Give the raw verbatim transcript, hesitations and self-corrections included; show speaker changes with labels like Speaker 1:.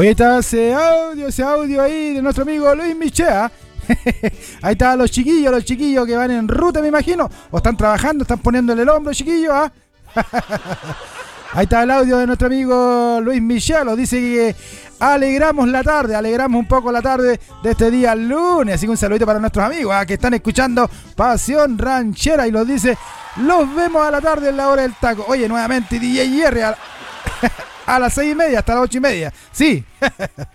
Speaker 1: Oye, está ese audio, ese audio ahí de nuestro amigo Luis Michea. Ahí están los chiquillos, los chiquillos que van en ruta, me imagino. O están trabajando, están poniéndole el hombro, chiquillos, ¿ah? Ahí está el audio de nuestro amigo Luis Michel. Nos dice que alegramos la tarde, alegramos un poco la tarde de este día lunes. Así que un saludito para nuestros amigos ¿eh? que están escuchando Pasión Ranchera. Y nos dice, los vemos a la tarde en la hora del taco. Oye, nuevamente D J Jerry a, a las seis y media hasta las ocho y media. Sí.